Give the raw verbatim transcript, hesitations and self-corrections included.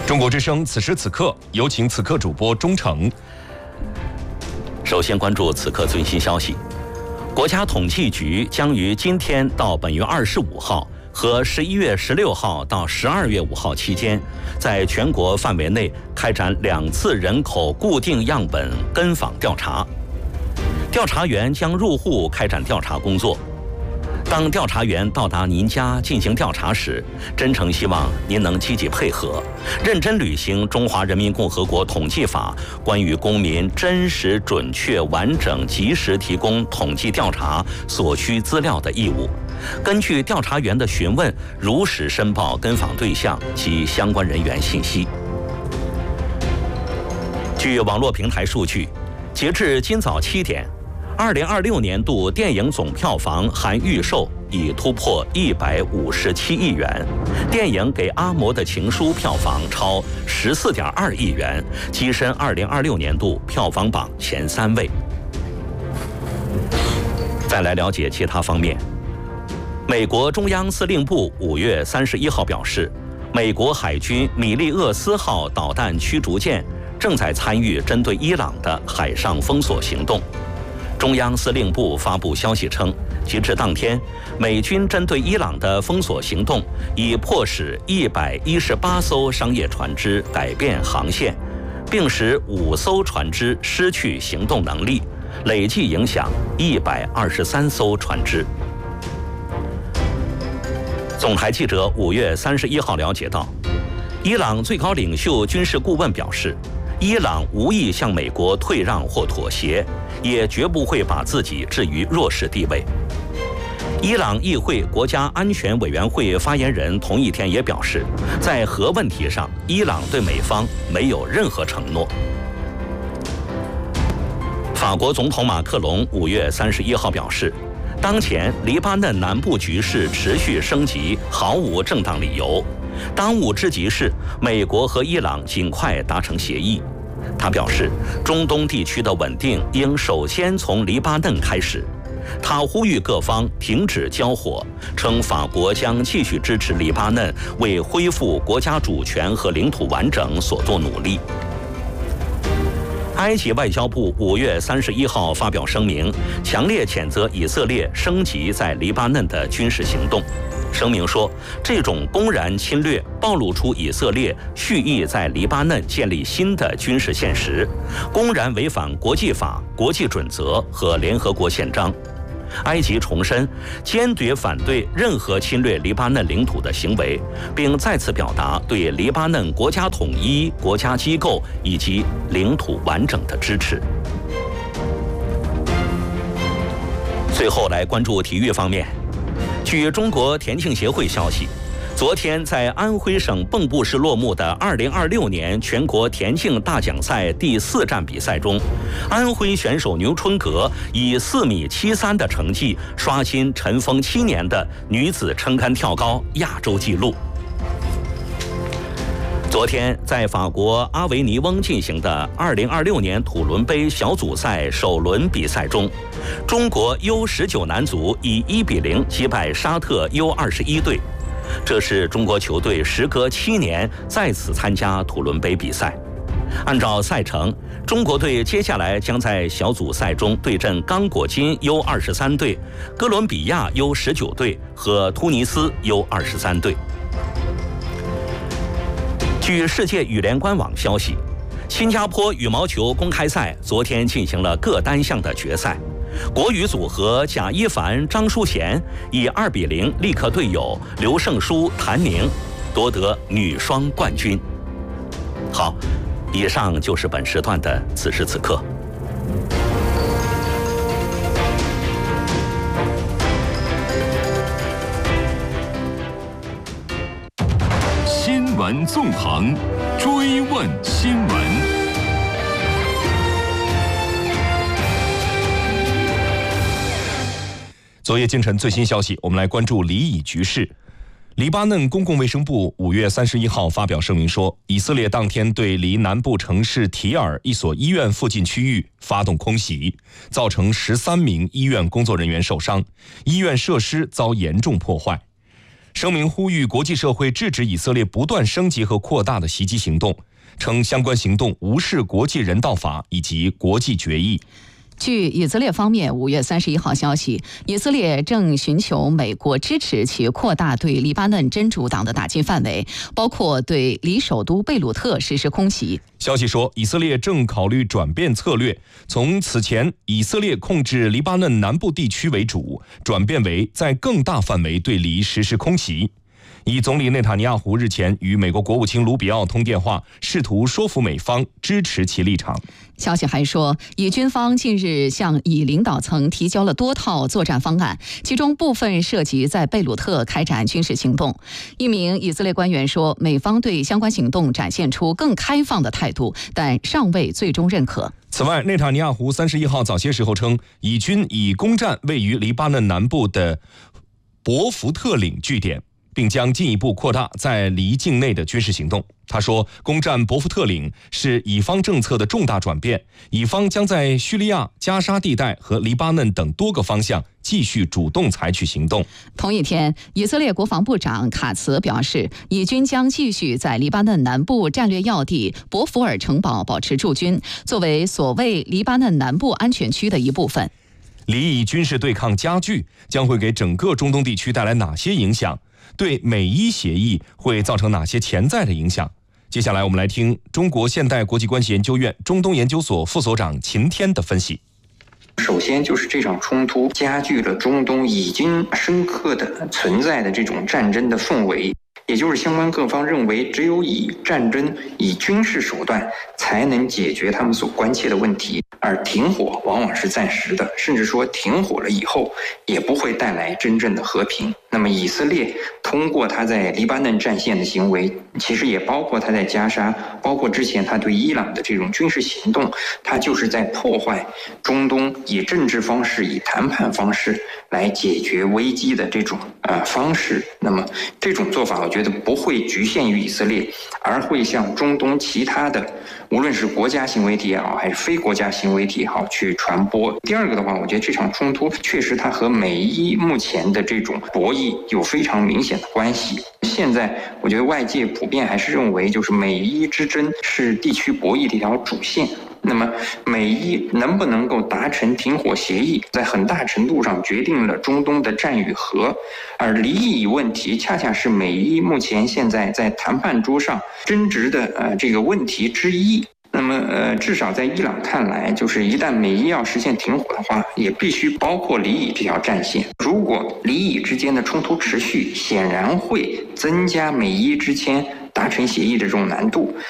中国之声此时此刻，有请此刻主播钟诚。 首先关注此刻最新消息，国家统计局将于今天到本月二十五号和十一月十六号到十二月五号期间，在全国范围内开展两次人口固定样本跟访调查。调查员将入户开展调查工作。当调查员到达您家进行调查时，真诚希望您能积极配合，认真履行《中华人民共和国统计法》关于公民真实、准确、完整、及时提供统计调查所需资料的义务。根据调查员的询问，如实申报跟访对象及相关人员信息。据网络平台数据，截至今早七点，二零二六年度电影总票房含预售已突破一百五十七亿元，电影《给阿嬷的情书》票房超十四点二亿元，跻身二零二六年度票房榜前三位。再来了解其他方面，美国中央司令部五月三十一号表示，美国海军米利厄斯号导弹驱逐舰正在参与针对伊朗的海上封锁行动。中央司令部发布消息称，截至当天，美军针对伊朗的封锁行动已迫使一百一十八艘商业船只改变航线，并使五艘船只失去行动能力，累计影响一百二十三艘船只。总台记者五月三十一号了解到，伊朗最高领袖军事顾问表示，伊朗无意向美国退让或妥协，也绝不会把自己置于弱势地位。伊朗议会国家安全委员会发言人同一天也表示，在核问题上，伊朗对美方没有任何承诺。法国总统马克龙五月三十一号表示，当前黎巴嫩南部局势持续升级，毫无正当理由。当务之急是美国和伊朗尽快达成协议。他表示，中东地区的稳定应首先从黎巴嫩开始。他呼吁各方停止交火，称法国将继续支持黎巴嫩为恢复国家主权和领土完整所做努力。埃及外交部五月三十一号发表声明，强烈谴责以色列升级在黎巴嫩的军事行动。声明说，这种公然侵略暴露出以色列蓄意在黎巴嫩建立新的军事现实，公然违反国际法、国际准则和联合国宪章。埃及重申坚决反对任何侵略黎巴嫩领土的行为，并再次表达对黎巴嫩国家统一、国家机构以及领土完整的支持。最后来关注体育方面。据中国田径协会消息，昨天在安徽省蚌埠市落幕的二零二六年全国田径大奖赛第四站比赛中，安徽选手牛春格以四米七三的成绩刷新尘封七年的女子撑杆跳高亚洲纪录。昨天在法国阿维尼翁进行的二零二六年土伦杯小组赛首轮比赛中，中国 U 十九 男足以一比零击败沙特 U 二十一 队，这是中国球队时隔七年再次参加土伦杯比赛。按照赛程，中国队接下来将在小组赛中对阵刚果金 U 二十三 队、哥伦比亚 U 十九 队和突尼斯 U 二十三 队。据世界羽联官网消息，新加坡羽毛球公开赛昨天进行了各单项的决赛，国羽组合贾一凡、张淑娴以二比零力克队友刘胜书、谭宁，夺得女双冠军。好，以上就是本时段的此时此刻。 新闻纵横，追问新闻。 昨夜今晨最新消息，我们来关注黎以局势。黎巴嫩公共卫生部五月三十一号发表声明说，以色列当天对黎南部城市提尔一所医院附近区域发动空袭，造成十三名医院工作人员受伤，医院设施遭严重破坏。 声明呼吁国际社会制止以色列不断升级和扩大的袭击行动，称相关行动无视国际人道法以及国际决议。 据以色列方面五月三十一号消息，以色列正寻求美国支持其扩大对黎巴嫩真主党的打击范围，包括对离首都贝鲁特实施空袭。 消息说，以色列正考虑转变策略，从此前以色列控制黎巴嫩南部地区为主，转变为在更大范围对黎实施空袭。以总理内塔尼亚胡日前与美国国务卿卢比奥通电话，试图说服美方支持其立场。 消息还说，以军方近日向以领导层提交了多套作战方案，其中部分涉及在贝鲁特开展军事行动。一名以色列官员说，美方对相关行动展现出更开放的态度，但尚未最终认可。 此外，内塔尼亚胡三十一号早些时候称，以军已攻占位于黎巴嫩南部的博福特岭据点，并将进一步扩大在黎境内的军事行动。他说，攻占博福特岭是以方政策的重大转变，以方将在叙利亚、加沙地带和黎巴嫩等多个方向继续主动采取行动。 同一天，以色列国防部长卡茨表示，以军将继续在黎巴嫩南部战略要地博福尔城堡保持驻军，作为所谓黎巴嫩南部安全区的一部分。 黎以军事对抗加剧，将会给整个中东地区带来哪些影响？对美伊协议会造成哪些潜在的影响？接下来我们来听中国现代国际关系研究院中东研究所副所长秦天的分析。 首先就是这场冲突加剧了中东已经深刻的存在的这种战争的氛围，也就是相关各方认为只有以战争、以军事手段才能解决他们所关切的问题，而停火往往是暂时的，甚至说停火了以后也不会带来真正的和平。那么以色列通过他在黎巴嫩战线的行为，其实也包括他在加沙，包括之前他对伊朗的这种军事行动，他就是在破坏中东以政治方式、以谈判方式来解决危机的这种呃方式。那么这种做法，我觉得不会局限于以色列，而会向中东其他的，无论是国家行为体也好，还是非国家行为体也好，去传播。第二个的话，我觉得这场冲突确实它和美伊目前的这种博弈有非常明显的关系。现在我觉得外界普遍还是认为，就是美伊之争是地区博弈的一条主线。那么美伊能不能够达成停火协议，在很大程度上决定了中东的战与和，而黎以问题恰恰是美伊目前现在在谈判桌上争执的呃这个问题之一。那么呃，至少在伊朗看来，就是一旦美伊要实现停火的话，也必须包括黎以这条战线。如果黎以之间的冲突持续，显然会增加美伊之间达成协议的这种难度。